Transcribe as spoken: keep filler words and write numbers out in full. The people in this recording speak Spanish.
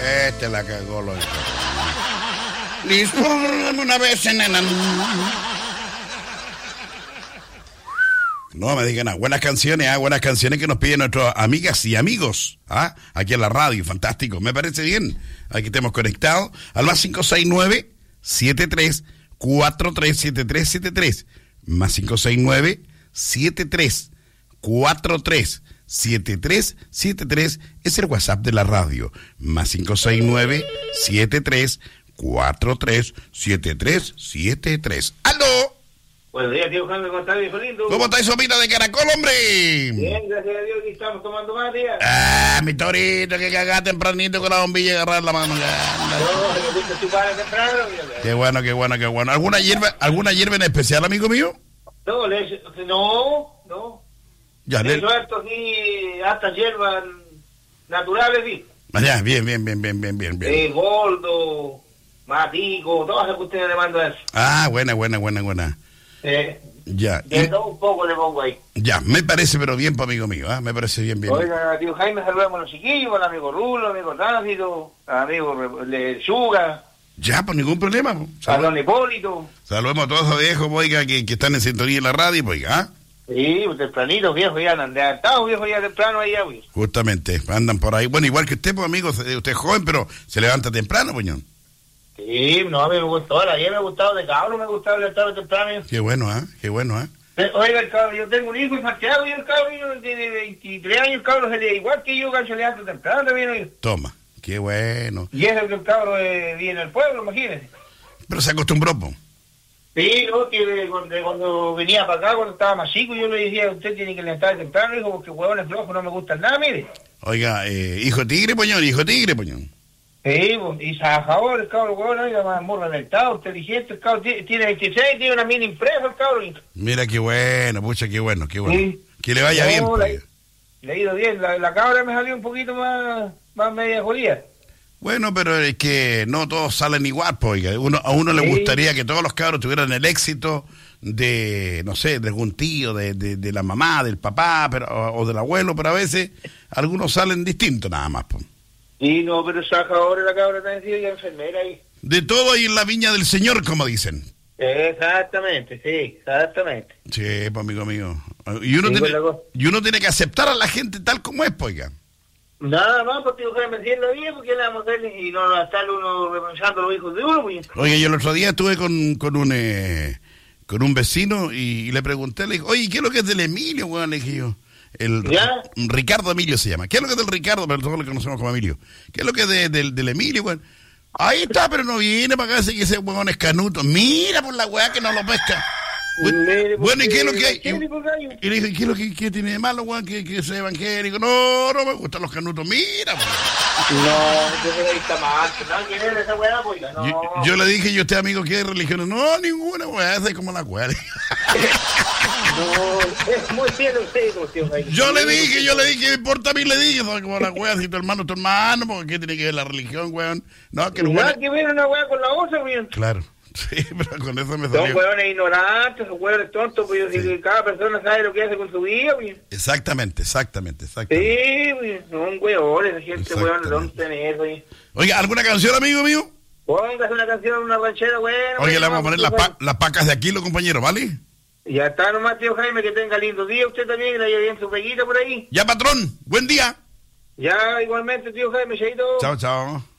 Este la cagó, lo listo, una vez en el... No me digan nada. Buenas canciones, ¿ah? Buenas canciones que nos piden nuestras amigas y amigos, ¿ah? Aquí en la radio, fantástico. Me parece bien. Aquí estemos conectados al más cinco seis nueve, siete tres cuatro tres siete tres siete tres. Más cinco seis nueve, siete tres cuatro tres siete tres siete tres es el WhatsApp de la radio. Más cinco seis nueve, siete tres cuatro tres siete tres siete tres. ¡Aló! Buenos días, tío Jaime, ¿cómo estás, viejo lindo? ¿Cómo está Sopita de Caracol, hombre? Bien, gracias a Dios, aquí estamos tomando más, tía. Ah, mi torito, que cagá tempranito con la bombilla y agarrar la mano. No, me gusta tu padre temprano. Qué bueno, qué bueno, qué bueno. ¿Alguna hierba, alguna hierba en especial, amigo mío? No, le, no, no. Ya, le... Eso esto sí, hasta hierbas naturales, sí. Ya, bien, bien, bien, bien, bien, bien. bien. Eh, gordo, matico, todas las que ustedes le mandan eso. Ah, buena, buena, buena, buena. Eh, ya. De y... todo un poco le pongo ahí. Ya, me parece, pero bien, para amigo mío, ¿eh? Me parece bien, bien. Oiga, tío Jaime, saludamos a los chiquillos, al amigo Rulo, al amigo Tránsito, al amigo de Suga. Ya, pues ningún problema. A don Hipólito. Saludemos a todos los viejos, oiga, que, que están en sintonía en la radio, oiga, ¿ah? Sí, tempranito, viejo, ya andan adelantados, viejo, ya temprano ahí, güey. Justamente, andan por ahí. Bueno, igual que usted, pues, amigo, usted es joven, pero se levanta temprano, puñón. Sí, no, a mí me gustó, ayer me ha gustado de cabrón, me ha gustado levantarme temprano. Qué bueno, ¿ah? ¿eh? Qué bueno, ¿ah? ¿eh? Oiga, el cabrón, yo tengo un hijo en Santiago y el cabrón tiene veintitrés años, el cabrón se le igual que yo, que se levanta temprano también, oiga. Toma, qué bueno. Y es el que el cabrón eh, vive en el pueblo, imagínese. Pero se acostumbró, po. Sí, no, que de, de, cuando venía para acá, cuando estaba más chico, yo le decía, usted tiene que levantar temprano, hijo, porque huevones flojos no me gustan nada, mire. Oiga, eh, hijo tigre, poñón, hijo tigre, poñón. Sí, y Sajador, el cabrón, huevón, oiga, más morra del Estado, inteligente, el cabrón, tiene veintiséis, tiene una mini impresa, el cabrón. Mira qué bueno, pucha, qué bueno, qué bueno. Sí. Que le vaya no, bien, la, pues. Le ha ido bien, la, la cabra me salió un poquito más, más media jodida. Bueno, pero es que no todos salen igual, pues, oiga. Uno, a uno le sí. gustaría que todos los cabros tuvieran el éxito de, no sé, de algún tío, de, de, de la mamá, del papá, pero, o, o del abuelo, pero a veces algunos salen distintos nada más, pues. Sí, no, pero Sajador, la cabra también sido ya enfermera ahí. De todo ahí en la viña del Señor, como dicen. Exactamente, sí, exactamente. Sí, pues, amigo mío. Y uno, sí, tiene, y uno tiene que aceptar a la gente tal como es, pues, oiga. Nada más, porque yo me entiendo bien, porque le vamos a hacer y no va a estar uno reprochando a los hijos de uno, pues. Oye, yo el otro día estuve con, con un eh, con un vecino y, y le pregunté, le dije, oye, ¿qué es lo que es del Emilio, weón? Le dije yo. El ¿Ya? Ricardo Emilio se llama. ¿Qué es lo que es del Ricardo? Pero todos lo conocemos como Emilio. ¿Qué es lo que es de, de, del Emilio, weón? Ahí está, pero no viene para acá, así que ese weón es canuto. Mira por la weá que no lo pesca. Bueno, bueno, ¿y qué es lo que hay? Y, y le dije, ¿qué es lo que, que tiene de malo, weón? Que, que sea evangélico. No, no me gustan los canutos. Mira, weón. No, yo creo que está mal. No, ¿quién es esa weá, pues? No. Yo, yo le dije, ¿y usted, amigo, qué religión? No, ninguna, weá, esa es como la weá. No, es muy cielo usted, tío. Yo le dije, yo le dije, ¿qué importa a mí? Le dije, no, como la weá, si tu hermano es tu hermano, porque ¿qué tiene que ver la religión, weón? No, que el weón. Nada que ver una weá con la otra, weón. Claro. Sí, pero con eso me salió. Son hueones ignorantes, son hueones tontos, pues yo sí. que cada persona sabe lo que hace con su vida, güey. Exactamente, exactamente, exactamente. Sí, güey, son hueones, la gente hueones, ¿dónde tener, güey? Oiga, ¿alguna canción, amigo mío? Póngase una canción, una ranchera, buena. Oye, le vamos a poner las pa las pacas de Aquilo, compañero, ¿vale? Ya está nomás, tío Jaime, que tenga lindo día, usted también, que le haya bien su peguita por ahí. Ya, patrón, buen día. Ya, igualmente, tío Jaime, chaito. Chao, chao.